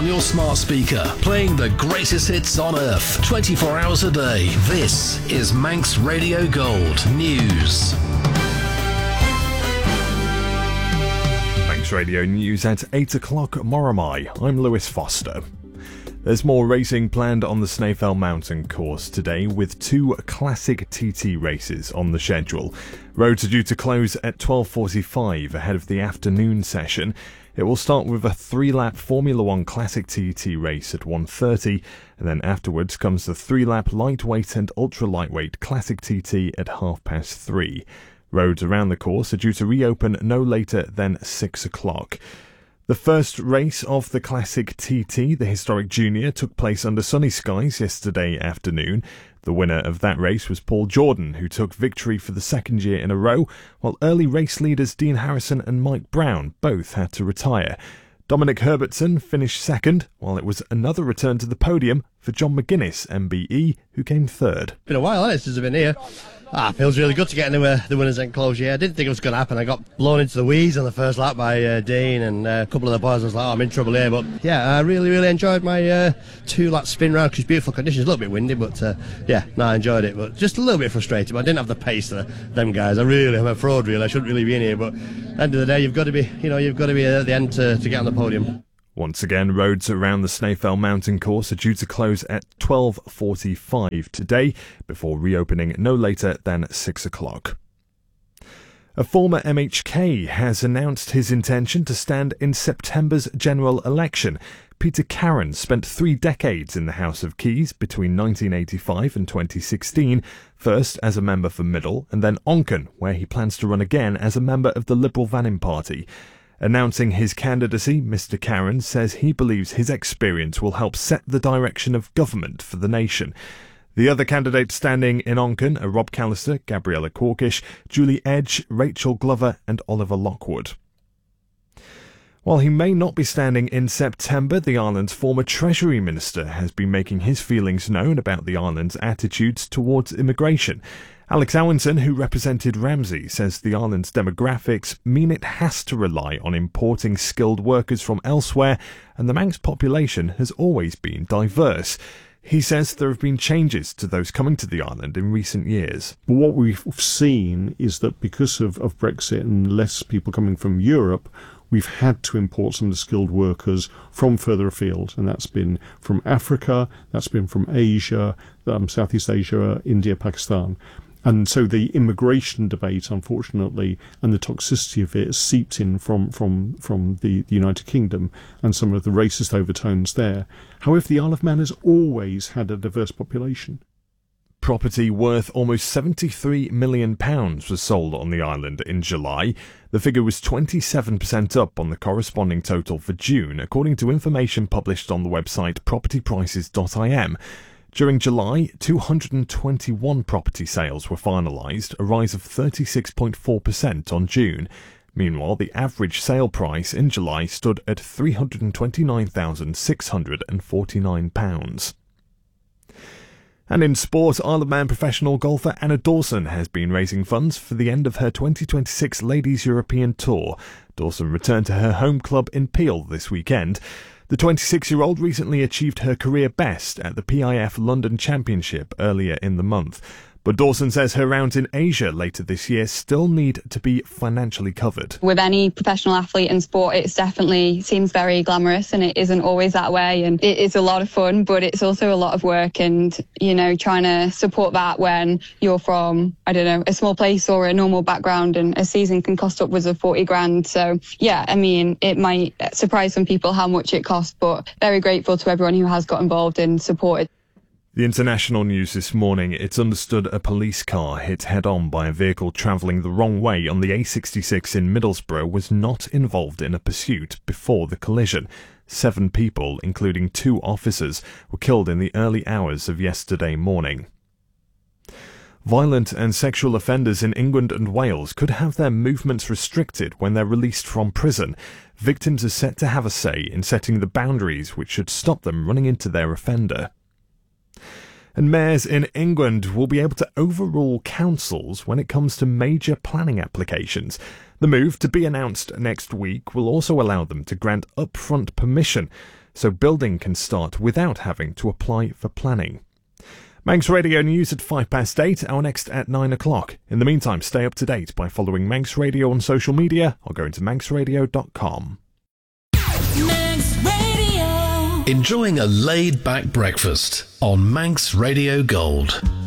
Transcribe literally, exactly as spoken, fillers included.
on your smart speaker, playing the greatest hits on earth, twenty-four hours a day. This is Manx Radio Gold News. Manx Radio News at eight o'clock Moramai. I'm Lewis Foster. There's more racing planned on the Snaefell Mountain course today, with two classic T T races on the schedule. Roads are due to close at twelve forty-five ahead of the afternoon session. It will start with a three-lap Formula One Classic T T race at one thirty, and then afterwards comes the three-lap lightweight and ultra-lightweight Classic T T at half past three. Roads around the course are due to reopen no later than six o'clock. The first race of the Classic T T, the Historic Junior, took place under sunny skies yesterday afternoon. The winner of that race was Paul Jordan, who took victory for the second year in a row, while early race leaders Dean Harrison and Mike Brown both had to retire. Dominic Herbertson finished second, while it was another return to the podium for John McGuinness, M B E, who came third. Been a while, hasn't it, since I've been here. Ah, feels really good to get into uh, the winners' enclosure. I didn't think it was going to happen. I got blown into the weeds on the first lap by uh, Dean and uh, a couple of the boys. I was like, oh, I'm in trouble here. But yeah, I really, really enjoyed my uh, two-lap spin round because beautiful conditions. A little bit windy, but uh, yeah, no, I enjoyed it. But just a little bit frustrated. But I didn't have the pace of them guys. I really, I'm a fraud, really. I shouldn't really be in here. But at the end of the day, you've got to be, you know, you've got to be at the end to, to get on the podium. Once again, roads around the Snaefell Mountain course are due to close at twelve forty-five today, before reopening no later than six o'clock. A former M H K has announced his intention to stand in September's general election. Peter Carron spent three decades in the House of Keys between nineteen eighty-five and twenty sixteen, first as a member for Middle and then Onken, where he plans to run again as a member of the Liberal Vannin Party. Announcing his candidacy, Mister Carron says he believes his experience will help set the direction of government for the nation. The other candidates standing in Onken are Rob Callister, Gabriella Corkish, Julie Edge, Rachel Glover and Oliver Lockwood. While he may not be standing in September, the island's former Treasury Minister has been making his feelings known about the island's attitudes towards immigration. Alex Owenson, who represented Ramsey, says the island's demographics mean it has to rely on importing skilled workers from elsewhere, and the Manx population has always been diverse. He says there have been changes to those coming to the island in recent years. What we've seen is that because of, of Brexit and less people coming from Europe, we've had to import some of the skilled workers from further afield, and that's been from Africa, that's been from Asia, um, Southeast Asia, India, Pakistan. And so the immigration debate, unfortunately, and the toxicity of it seeped in from, from, from the, the United Kingdom and some of the racist overtones there. However, the Isle of Man has always had a diverse population. Property worth almost seventy-three million pounds was sold on the island in July. The figure was twenty-seven percent up on the corresponding total for June, according to information published on the website property prices dot I M. During July, two hundred twenty-one property sales were finalised, a rise of thirty-six point four percent on June. Meanwhile, the average sale price in July stood at three hundred twenty-nine thousand six hundred forty-nine pounds. And in sport, Isle of Man professional golfer Anna Dawson has been raising funds for the end of her twenty twenty-six Ladies European Tour. Dawson returned to her home club in Peel this weekend. The twenty-six-year-old recently achieved her career best at the P I F London Championship earlier in the month. But Dawson says her rounds in Asia later this year still need to be financially covered. With any professional athlete in sport, it definitely seems very glamorous, and it isn't always that way. And it is a lot of fun, but it's also a lot of work. And, you know, trying to support that when you're from, I don't know, a small place or a normal background, and a season can cost upwards of forty grand. So, yeah, I mean, it might surprise some people how much it costs, but very grateful to everyone who has got involved and supported. The international news this morning, it's understood a police car hit head-on by a vehicle travelling the wrong way on the A sixty-six in Middlesbrough was not involved in a pursuit before the collision. Seven people, including two officers, were killed in the early hours of yesterday morning. Violent and sexual offenders in England and Wales could have their movements restricted when they're released from prison. Victims are set to have a say in setting the boundaries which should stop them running into their offender. And mayors in England will be able to overrule councils when it comes to major planning applications. The move, to be announced next week, will also allow them to grant upfront permission. so building can start without having to apply for planning. Manx Radio News at five past eight, our next at nine o'clock. In the meantime, stay up to date by following Manx Radio on social media or going to manx radio dot com. Manx Radio. Enjoying a laid-back breakfast on Manx Radio Gold.